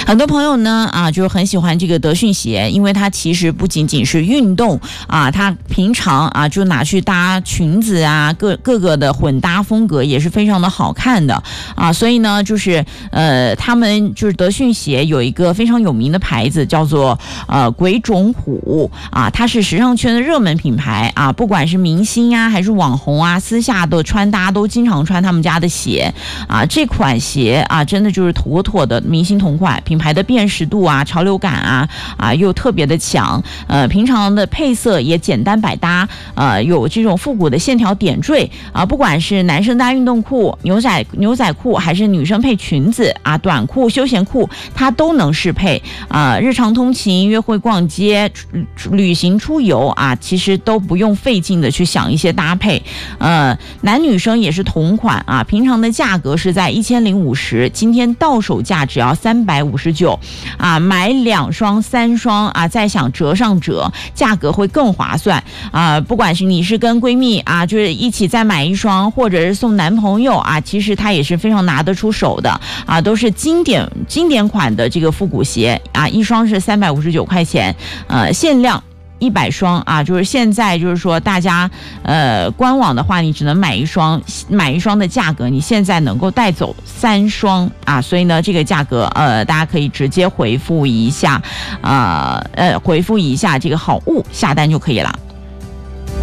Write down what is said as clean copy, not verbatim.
很多朋友呢就是很喜欢这个德训鞋，因为它其实不仅仅是运动它平常就拿去搭裙子各个的混搭风格也是非常的好看的所以呢就是他们就是德训鞋有一个非常有名的牌子叫做鬼冢虎它是时尚圈的热门品牌不管是明星还是网红私下的穿搭都经常穿他们家的鞋这款鞋真的就是妥妥的明星同款，品牌的辨识度潮流感又特别的强，平常的配色也简单百搭，有这种复古的线条点缀不管是男生搭运动裤、牛仔裤，还是女生配裙子短裤、休闲裤，它都能适配日常通勤、约会、逛街、旅行、出游其实都不用费劲的去想一些搭配，男女生也是同款平常的价格是在1050，今天到手价只要359买2双、3双再想折上折，价格会更划算不管是你是跟闺蜜就是一起再买一双，或者是送男朋友其实它也是非常拿得出手的都是经典款的这个复古鞋一双是359块钱限量100双就是现在就是说大家官网的话你只能买一双的价格，你现在能够带走3双所以呢这个价格大家可以直接回复一下这个好物下单就可以了。